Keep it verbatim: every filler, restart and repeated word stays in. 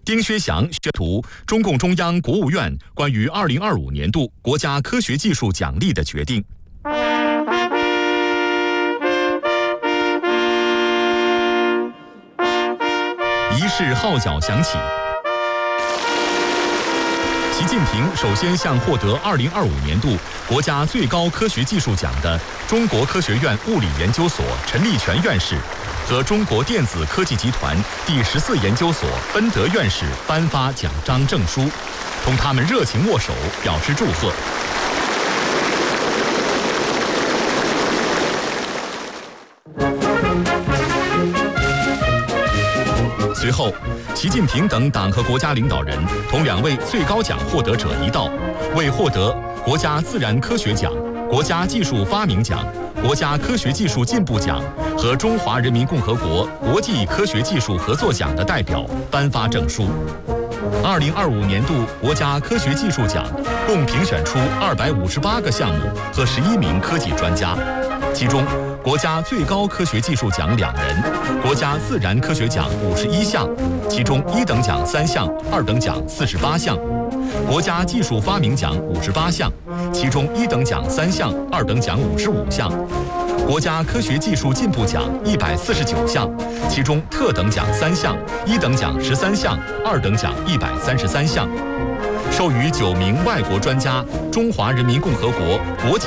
丁薛祥宣读中共中央、国务院关于二零二五年度国家科学技术奖励的决定。仪式号角响起，习近平首先向获得二零二五年度国家最高科学技术奖的中国科学院物理研究所陈立全院士和中国电子科技集团第十四研究所奔德院士颁发奖章证书，同他们热情握手，表示祝贺。随后，习近平等党和国家领导人同两位最高奖获得者一道，为获得国家自然科学奖、国家技术发明奖、国家科学技术进步奖和中华人民共和国国际科学技术合作奖的代表颁发证书。二零二五年度国家科学技术奖共评选出二百五十八个项目和十一名科技专家，其中国家最高科学技术奖两人，国家自然科学奖五十一项，其中一等奖三项，二等奖四十八项；国家技术发明奖五十八项，其中一等奖三项，二等奖五十五项；国家科学技术进步奖一百四十九项，其中特等奖三项，一等奖十三项，二等奖一百三十三项。授予九名外国专家中华人民共和国国际